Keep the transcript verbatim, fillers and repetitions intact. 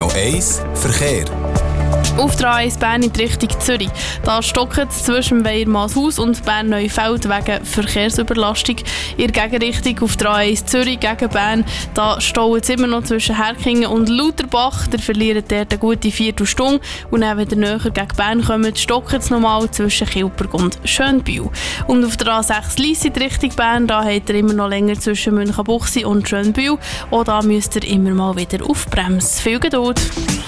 A eins Verkehr. Auf der A eins Bern in die Richtung Zürich. Da stockt es zwischen Weiermanshaus und Bern-Neufeld wegen Verkehrsüberlastung. In der Gegenrichtung auf der A eins Zürich gegen Bern, da staut es immer noch zwischen Herkingen und Lauterbach. Der verliert dort eine gute Viertelstunde. Und dann wieder näher gegen Bern kommt, stockt es nochmal zwischen Kilberg und Schönbühl. Und auf der A sechs Lyss in die Richtung Bern, da habt ihr immer noch länger zwischen Münchenbuchsee und Schönbühl. Auch da müsst ihr immer mal wieder auf Bremse. Viel Geduld.